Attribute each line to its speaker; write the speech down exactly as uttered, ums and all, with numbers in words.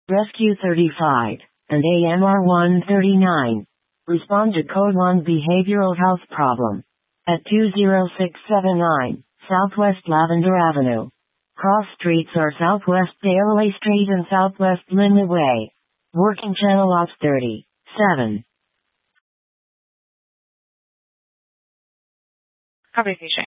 Speaker 1: Rescue thirty-five and A M R one thirty-nine. Respond to Code one Behavioral Health Problem at two zero six seven nine Southwest Lavender Avenue. Cross streets are Southwest Daly Street and Southwest Linley Way. Working channel off thirty-seven.
Speaker 2: Conversation.